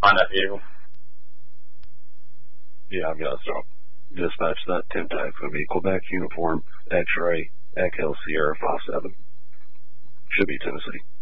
find that vehicle. Yeah, I've got it. So dispatch that 10 tag for me. Quebec uniform, X-ray, Echo Sierra 57. Should be Tennessee.